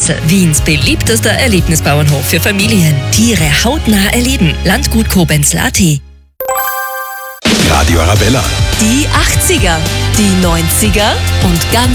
Basel. Wiens beliebtester Erlebnisbauernhof für Familien. Tiere hautnah erleben. Landgut Kobenzl.at. Radio Arabella. Die 80er, die 90er und ganz